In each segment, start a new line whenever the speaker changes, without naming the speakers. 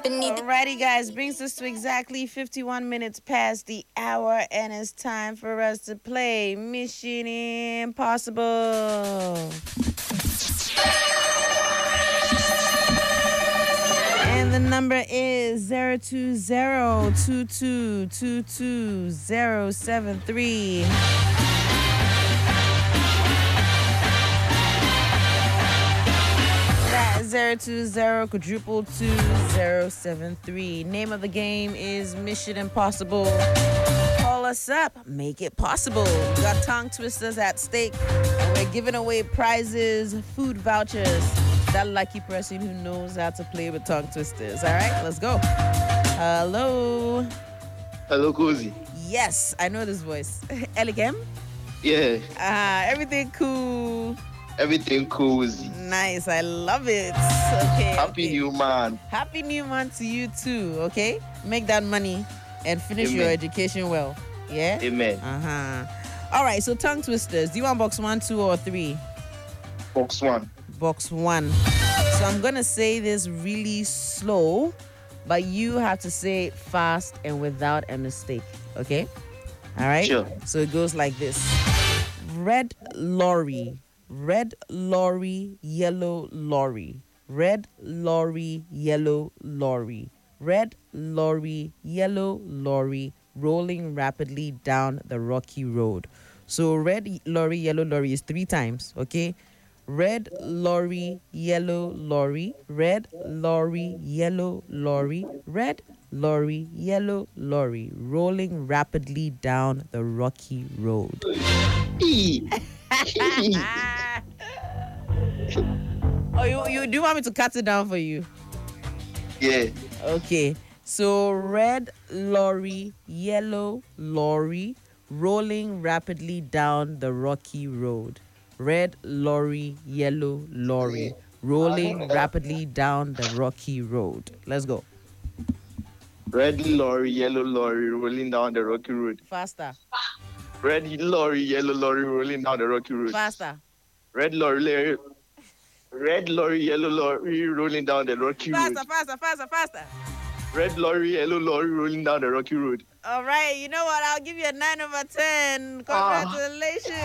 Alrighty, guys, brings us to exactly 51 minutes past the hour, and it's time for us to play Mission Impossible. And the number is 020-2222-073. That 020 quadruple 2073. Name of the game is Mission Impossible. Call us up, make it possible. We got tongue twisters at stake, and we're giving away prizes, food vouchers. That lucky person who knows how to play with tongue twisters. All right, let's go. Hello.
Hello, Cozy.
Yes, I know this voice. Elegem?
Yeah.
Everything cool.
Everything cozy.
Nice, I love it. Okay.
Happy New Man.
Happy New Month to you too, okay? Make that money and finish your education well. Yeah?
Amen.
All right, so tongue twisters. Do you want box 1, 2, or 3?
Box 1.
Box 1. So I'm going to say this really slow, but you have to say it fast and without a mistake, okay? All right?
Sure.
So it goes like this. Red lorry. Red lorry, yellow lorry. Red lorry, yellow lorry. Red lorry, yellow lorry, rolling rapidly down the rocky road. So red lorry, yellow lorry is 3 times, okay? Red lorry, yellow lorry. Red lorry, yellow lorry. Red lorry, yellow lorry, rolling rapidly down the rocky road. Oh, you do want me to cut it down for you?
Yeah.
Okay. So red lorry, yellow lorry, rolling rapidly down the rocky road. Red lorry, yellow lorry, rolling rapidly down the rocky road. Let's go.
Red lorry, yellow lorry, rolling down the rocky road.
Faster.
Red lorry, yellow lorry, rolling down the rocky road.
Faster.
Red lorry, yellow lorry, rolling down the rocky road.
Faster.
Red lorry, yellow lorry, rolling down the rocky road.
All right. You know what? I'll give you a 9 over 10. Congratulations.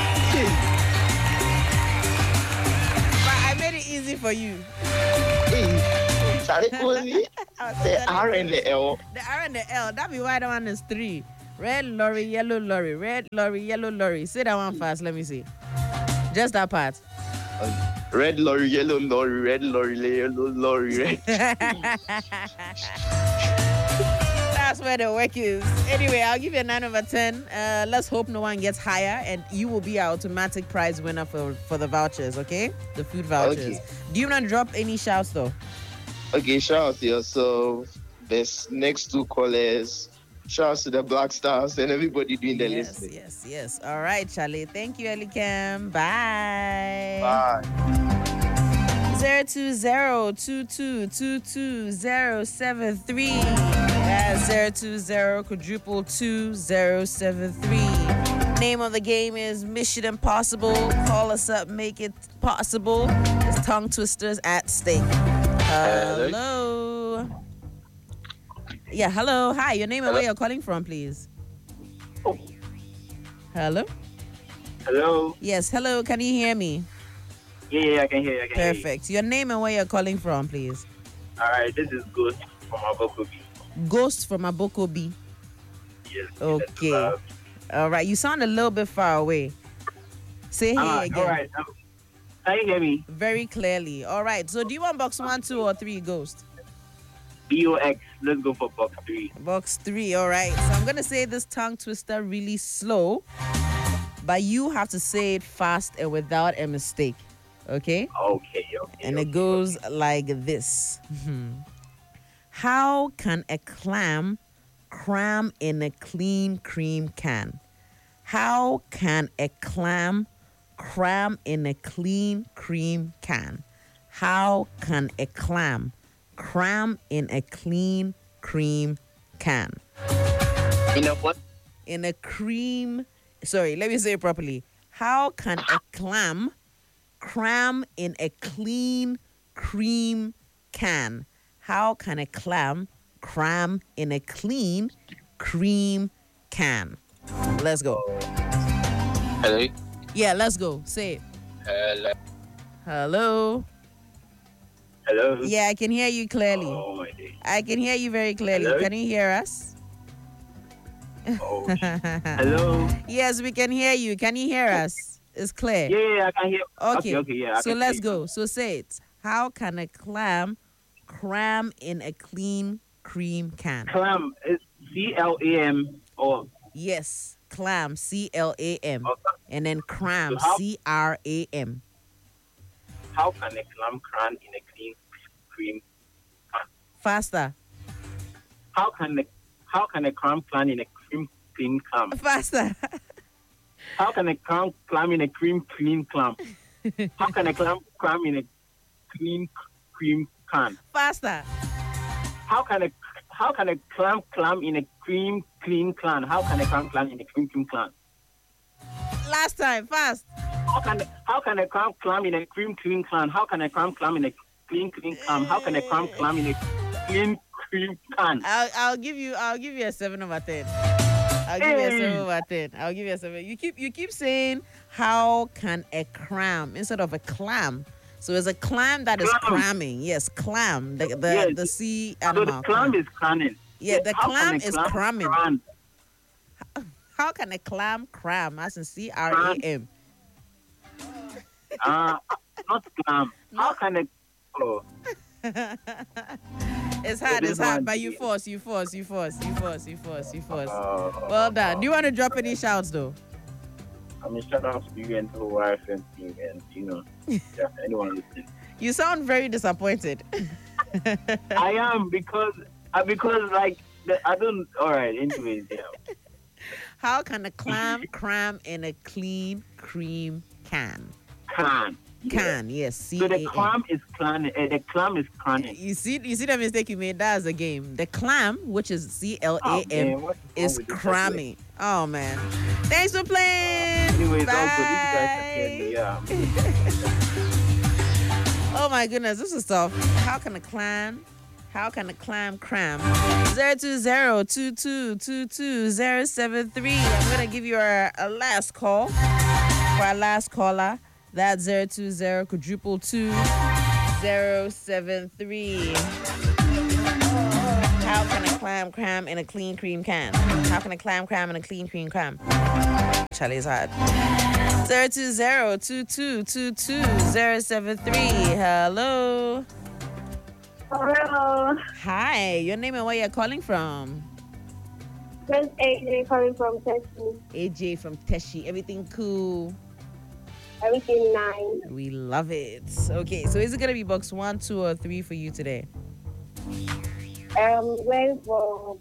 But I made it easy for you.
Sorry, Cozy. The R and the L.
The R and the L. That be why that one is 3. Red lorry, yellow lorry. Red lorry, yellow lorry. Say that one fast. Let me see. Just that part.
Red lorry, yellow lorry, red lorry, yellow lorry, red.
That's where the work is. Anyway, I'll give you a 9 over 10. Let's hope no one gets higher, and you will be our automatic prize winner for the vouchers, okay? The food vouchers.
Okay.
Do you want to drop any shouts, though?
Okay, shout out to yourself. This next 2 callers. Shout out to the Black Stars and everybody doing the listening.
Yes. All right, Charlie. Thank you, Elikam. Bye.
Bye.
020-2222-073. That's 020 quadruple 2073. Name of the game is Mission Impossible. Call us up, make it possible. It's tongue twisters at stake. Hello. Yeah, hello. Hi, your name and where you're calling from, please. Hello?
Hello?
Yes, hello. Can you hear me?
Yeah, I can hear you.
Perfect. Your name and where you're calling from, please.
All right, this is Ghost from Abokobi.
Ghost from Abokobi.
Yes.
Okay. All right. You sound a little bit far away. Say hey again.
All right. Can you hear me?
Very clearly. All right. So do you want box 1, 2, or 3, Ghost?
BOX. Let's go for box 3.
Box 3. All right. So I'm going to say this tongue twister really slow, but you have to say it fast and without a mistake. Okay?
Okay.
And it goes like this. How can a clam cram in a clean cream can? How can a clam cram in a clean cream can? How can a clam cram in a clean cream can?
In a what?
In a cream. Sorry, let me say it properly. How can a clam cram in a clean cream can? How can a clam cram in a clean cream can? Let's go.
Hello.
Yeah, let's go. Say it.
Hello.
Hello.
Hello.
Yeah, I can hear you clearly.
Oh my day.
I can hear you very clearly.
Hello?
Can you hear us?
Oh. Hello.
Yes, we can hear you. Can you hear us? It's clear.
Yeah, I can hear.
Okay.
Okay. Yeah.
So let's go. So say it. How can a clam cram in a clean cream can?
Clam is CLAM or
Yes, clam, CLAM,
Okay.
and then cram,
So how-
CRAM.
how can a clam cram in a clean cream?
Faster,
How can a clam clam in a clean clam?
faster.
How can a clam in a clean clam? How can a clam in a clean cream can?
Faster.
How can a clam in a clean clan? How can a clam in a clean clan?
Last time, fast.
How can a clam in a clean clan? How can a clam in a clean clam? How can a clam in a clean cream can?
I'll give you a 7/10. I'll give you a 7/10. I'll give you a 7. You keep saying how can a cram instead of a clam. So it's a clam that is
Clam.
cramming. Yes, clam. The
Yes.
sea
So
animal.
the clam is cramming.
Yeah, the
How can
clam
a
is
clam
cramming.
cram?
How can a clam cram? As in CRAM.
Not clam. How can a
It's hard,
It
it's
is
hard,
one.
but you force.
uh,
Well done. Do you want to drop any shouts though?
I mean, shout out to you and the wife and you and yeah, anyone listening.
You sound very disappointed.
I am because like I don't. All right. Anyways, yeah.
How can a clam cram in a clean cream can?
Can.
Can, yes.
So the
C-A-N.
clam is clan. The clam is cramming.
You see the mistake you made? That's a game. The clam, which is CLAM,
What
is
wrong with this
cramming. Oh man. Thanks for playing.
Anyways,
Bye.
also these guys are kidding me. Yeah.
Oh my goodness, this is tough. How can a clam cram? 020-2222-073. I'm gonna give you a last call for our last caller. That's 020 quadruple 2073. How can a clam cram in a clean cream can? How can a clam cram in a clean cream can? Charlie's hard. 020-2222-073. Hello.
Hello,
Hi. Your name and where you're calling from?
this is AJ calling from Texas.
AJ from Teshi. Everything cool?
Everything nice.
We love it. Okay, so is it gonna be box 1, 2, or 3 for you today?
Wait for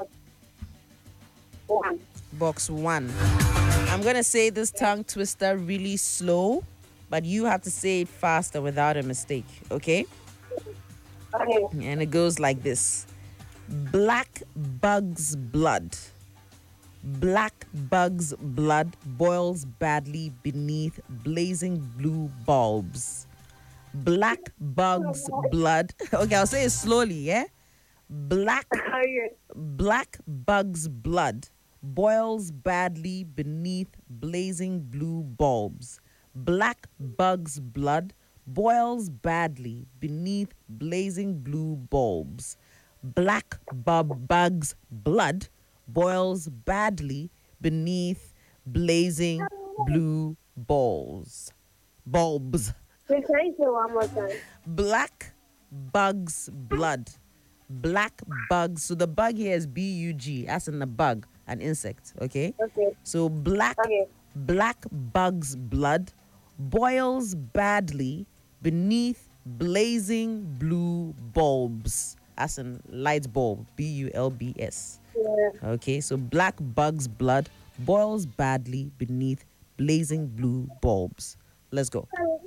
one.
Box 1. I'm gonna say this tongue twister really slow, but you have to say it faster without a mistake, okay?
Okay.
And it goes like this. Black bug's blood. Black bug's blood boils badly beneath blazing blue bulbs. Black bug's blood. Okay, I'll say it slowly, yeah? Black bug's blood boils badly beneath blazing blue bulbs. Black bug's blood boils badly beneath blazing blue bulbs. Black bug's blood boils badly beneath blazing blue bulbs. Bulbs.
Can I say one more time?
Black bug's blood. Black bugs. So the bug here is bug, as in the bug, an insect. Okay.
Okay.
So black bug's blood boils badly beneath blazing blue bulbs, as in light bulb, bulbs.
Yeah.
Okay, so black bug's blood boils badly beneath blazing blue bulbs. Let's go.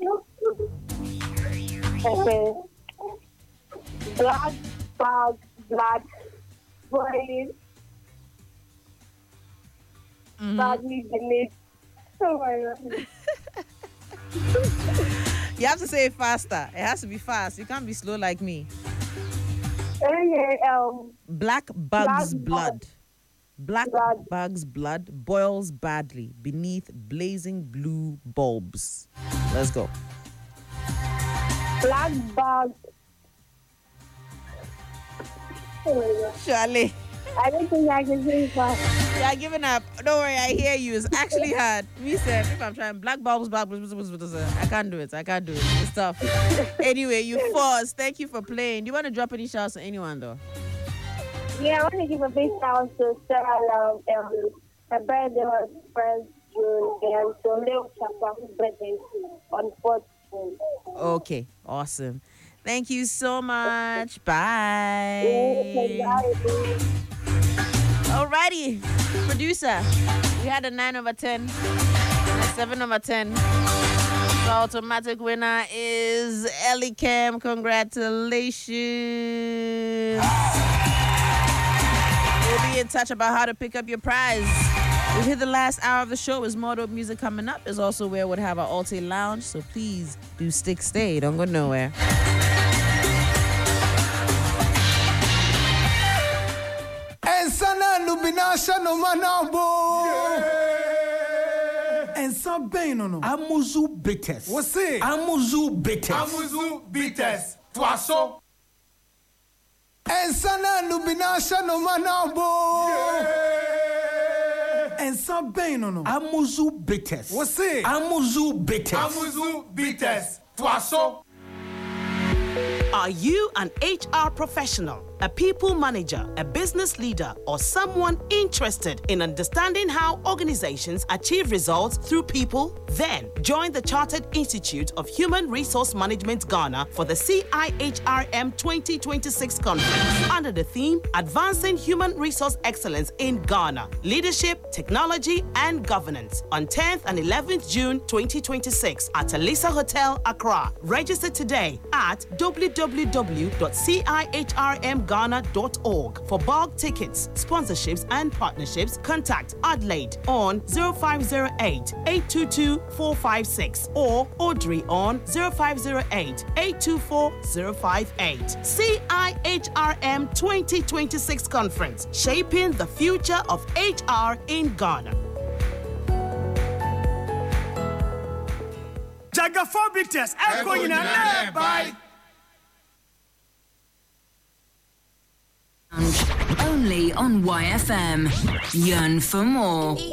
Okay. Black bug blood boiling badly beneath. Oh my God.
You have to say it faster. It has to be fast. You can't be slow like me. Black bug's blood. Black
Blood.
bug's blood boils badly beneath blazing blue bulbs. Let's go.
Black bug. Oh my God.
Charlie,
I don't think I can say that.
you're giving up. Don't worry, I hear you. It's actually hard. Me said, if I'm trying black bulbs, I can't do it. It's tough. Anyway, you forced. Thank you for playing. Do you want to drop any shouts to anyone, though?
Yeah, I want to give a big shout out to Sarah. Her birthday was 1st June, and to Leo Chapa, whose birthday is on 4th June.
Okay, awesome. Thank you so much. Bye. Alrighty, producer. We had a 9/10, and a 7/10. The automatic winner is Ellie Cam. Congratulations. We'll be in touch about how to pick up your prize. We've hit the last hour of the show. Is more dope music coming up. Is also where we'll have our Alte Lounge. So please do stay. Don't go nowhere.
And sana lubinasha no manabo. And some pain no.
Amuzu bitters.
What's it?
Amuzu bitters.
Amuzu bitters. Twaso. And sana lubinasha no manabo. And some pain no.
Amuzu bitters.
What's it?
Amuzu bitters.
Amuzu bitters. Twaso.
Are you an HR professional, a people manager, a business leader, or someone interested in understanding how organizations achieve results through people? Then join the Chartered Institute of Human Resource Management Ghana for the CIHRM 2026 conference under the theme Advancing Human Resource Excellence in Ghana, Leadership, Technology, and Governance on 10th and 11th June 2026 at Alisa Hotel, Accra. Register today at www.cihrmghana.org. For bulk tickets, sponsorships, and partnerships, contact Adelaide on 0508-822-456 or Audrey on 0508-824-058. CIHRM 2026 Conference, Shaping the Future of HR in Ghana.
Jagaphobic test. Echo in a bye.
Only on YFM. Yearn for more.